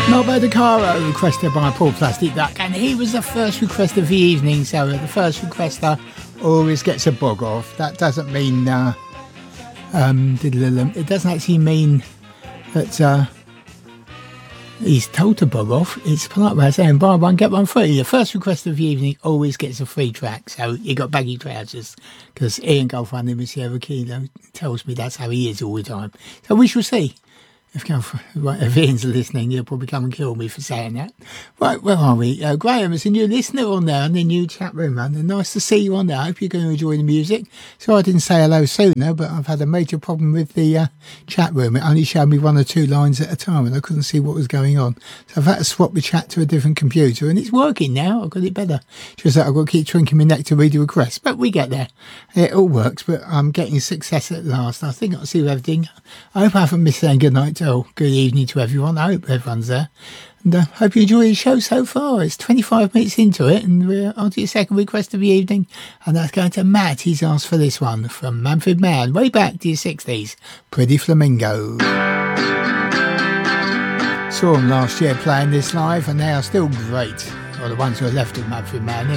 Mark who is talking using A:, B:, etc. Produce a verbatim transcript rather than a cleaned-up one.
A: Marbo De Caro, requested by Paul Plastic Duck, and he was the first request of the evening, so the first requester always gets a bog off. That doesn't mean, uh, um, it doesn't actually mean that uh, he's told to bog off. It's a polite way of saying buy one, get one free. The first request of the evening always gets a free track, so you got baggy trousers, because Ian Goldfund in Sierra Kilo tells me that's how he is all the time. So we shall see. If, if Ian's listening, he'll probably come and kill me for saying that. Right, where are we? Uh, Graham is a new listener on there in the new chat room, man. And nice to see you on there. I hope you're going to enjoy the music. So I didn't say hello sooner, but I've had a major problem with the uh, chat room. It only showed me one or two lines at a time, and I couldn't see what was going on. So I've had to swap the chat to a different computer, and it's working now. I've got it better. Just that I've got to keep drinking my neck to read the requests, but we get there. It all works, but I'm getting success at last. I think I'll see everything. I hope I haven't missed saying good night to Oh, good evening to everyone. I hope everyone's there. And I uh, hope you enjoy the show so far. It's twenty-five minutes into it, and we're on to your second request of the evening. And that's going to Matt. He's asked for this one from Manfred Mann, way back to your sixties. Pretty Flamingo. Saw them last year playing this live, and they are still great. Or the ones who are left of Manfred Mann.